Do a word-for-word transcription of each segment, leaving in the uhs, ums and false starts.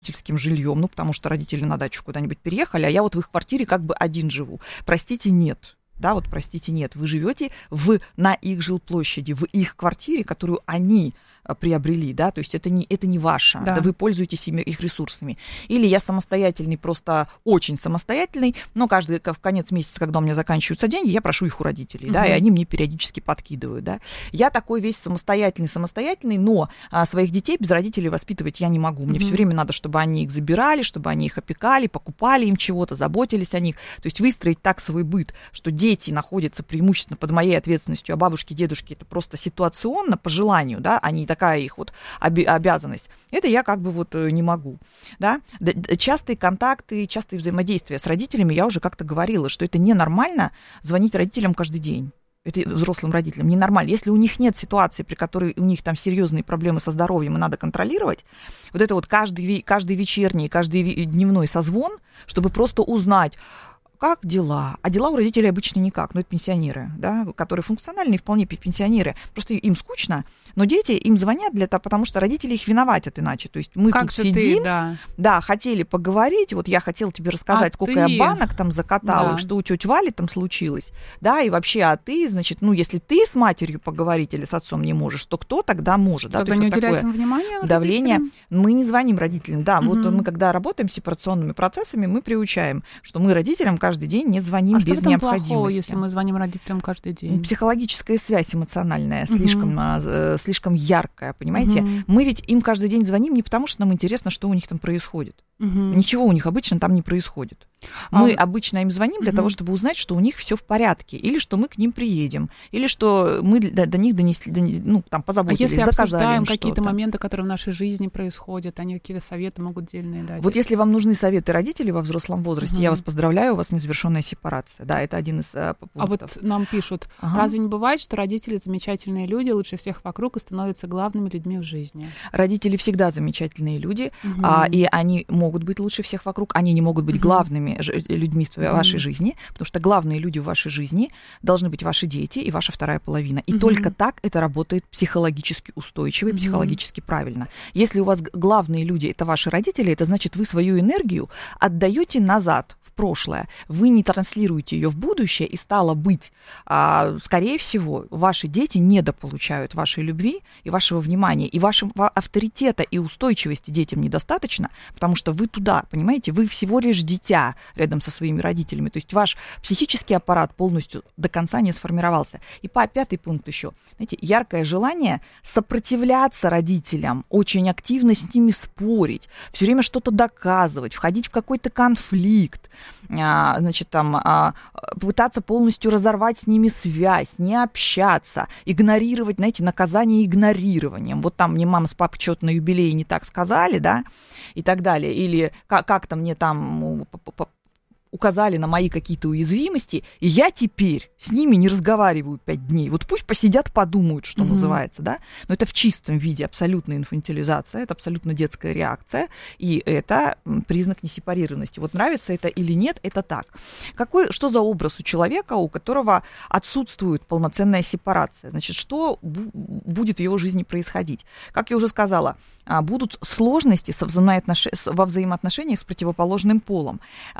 родительским жильем, ну, потому что родители на дачу куда-нибудь переехали, а я вот в их квартире как бы один живу. Простите, нет. Да, вот простите, нет. Вы живете в, на их жилплощади, в их квартире, которую они приобрели, да, то есть это не, это не ваше, да. Да вы пользуетесь ими, их ресурсами. Или я самостоятельный, просто очень самостоятельный, но каждый в конец месяца, когда у меня заканчиваются деньги, я прошу их у родителей, угу. да, и они мне периодически подкидывают, да. Я такой весь самостоятельный, самостоятельный, но а, своих детей без родителей воспитывать я не могу. Мне угу. все время надо, чтобы они их забирали, чтобы они их опекали, покупали им чего-то, заботились о них. То есть выстроить так свой быт, что дети находятся преимущественно под моей ответственностью, а бабушки, дедушки это просто ситуационно, по желанию, да, они такая их вот обязанность. Это я как бы вот не могу, да. Частые контакты, частые взаимодействия с родителями, я уже как-то говорила, что это ненормально звонить родителям каждый день. Это взрослым родителям ненормально. Если у них нет ситуации, при которой у них там серьезные проблемы со здоровьем и надо контролировать, вот это вот каждый, каждый вечерний, каждый дневной созвон, чтобы просто узнать, как дела? А дела у родителей обычно никак. Ну, это пенсионеры, да, которые функциональные, вполне пенсионеры. Просто им скучно, но дети им звонят для того, потому что родители их виноватят иначе. То есть мы как тут сидим, ты, да. да, хотели поговорить, вот я хотела тебе рассказать, а сколько ты... я банок там закатала, да. что у тети Вали там случилось, да, и вообще, а ты, значит, ну, если ты с матерью поговорить или с отцом не можешь, то кто тогда может? Тогда да? не уделять им внимания давление. Родителям? Мы не звоним родителям, да, угу. вот мы когда работаем с сепарационными процессами, мы приучаем, что мы родителям каждый день не звоним а без что в этом необходимости. Плохого, если мы звоним родителям каждый день? Психологическая связь эмоциональная uh-huh. слишком, э, слишком яркая, понимаете? Uh-huh. Мы ведь им каждый день звоним не потому, что нам интересно, что у них там происходит. Uh-huh. Ничего у них обычно там не происходит. Мы а... обычно им звоним для uh-huh. того, чтобы узнать, что у них все в порядке, или что мы к ним приедем, или что мы до, до них донесли, до, ну, там, позаботились, а если заказали обсуждаем им какие-то что-то. моменты, которые в нашей жизни происходят, они какие-то советы могут дельные дать? Вот если вам нужны советы родителей во взрослом возрасте, uh-huh. я вас поздравляю, у вас незавершенная сепарация. Да, это один из э, пунктов. А вот нам пишут, ага. разве не бывает, что родители замечательные люди, лучше всех вокруг и становятся главными людьми в жизни? Родители всегда замечательные люди, uh-huh. а, и они могут быть лучше всех вокруг, они не могут быть uh-huh. главными ж- людьми в uh-huh. вашей жизни, потому что главные люди в вашей жизни должны быть ваши дети и ваша вторая половина. И uh-huh. только так это работает психологически устойчиво и uh-huh. психологически правильно. Если у вас главные люди это ваши родители, это значит, вы свою энергию отдаете назад в прошлое. Вы не транслируете ее в будущее, и стало быть, а, скорее всего, ваши дети недополучают вашей любви и вашего внимания, и вашего авторитета и устойчивости детям недостаточно, потому что вы туда, понимаете, вы всего лишь дитя рядом со своими родителями, то есть ваш психический аппарат полностью до конца не сформировался. И по пятый пункт еще, знаете, яркое желание сопротивляться родителям, очень активно с ними спорить, все время что-то доказывать, входить в какой-то конфликт, значит, там, пытаться полностью разорвать с ними связь, не общаться, игнорировать, знаете, наказание игнорированием. Вот там мне мама с папой что-то на юбилее не так сказали, да, и так далее. Или как-то мне там указали на мои какие-то уязвимости, и я теперь с ними не разговариваю пять дней. Вот пусть посидят, подумают, что mm-hmm. называется, да. Но это в чистом виде абсолютная инфантилизация, это абсолютно детская реакция, и это признак несепарированности. Вот нравится это или нет, это так. Какой, что за образ у человека, у которого отсутствует полноценная сепарация? Значит, что бу- будет в его жизни происходить? Как я уже сказала, будут сложности со взаимоотнош... во взаимоотношениях с противоположным полом.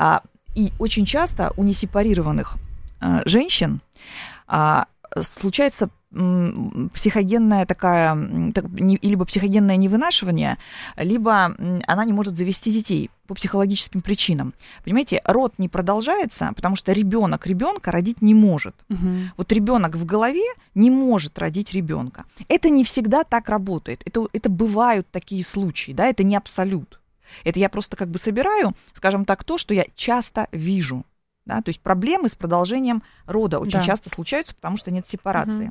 И очень часто у несепарированных э, женщин э, случается э, психогенная такая, так, не, либо психогенное невынашивание, либо э, она не может завести детей по психологическим причинам. Понимаете, род не продолжается, потому что ребенок ребенка родить не может. Угу. Вот ребенок в голове не может родить ребенка. Это не всегда так работает. Это, это бывают такие случаи, да, это не абсолют. Это я просто как бы собираю, скажем так, то, что я часто вижу. Да? То есть проблемы с продолжением рода очень да. часто случаются, потому что нет сепарации.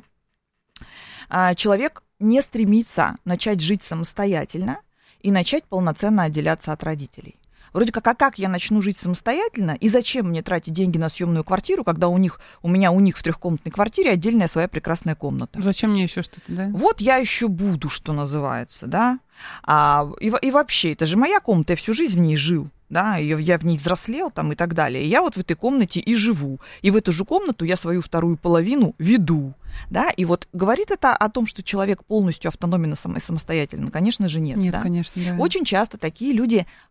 Угу. Человек не стремится начать жить самостоятельно и начать полноценно отделяться от родителей. Вроде как, а как я начну жить самостоятельно, и зачем мне тратить деньги на съемную квартиру, когда у них, у меня у них в трехкомнатной квартире отдельная своя прекрасная комната. Зачем мне еще что-то, да? Вот я еще буду, что называется, да. А, и, и вообще, это же моя комната, я всю жизнь в ней жил. Да, я в ней взрослел там и так далее. И я вот в этой комнате и живу. И в эту же комнату я свою вторую половину веду. Да, и вот говорит это о том, что человек полностью автономен и самостоятельно? Конечно же, нет. Нет, да? конечно, да. Очень часто такие люди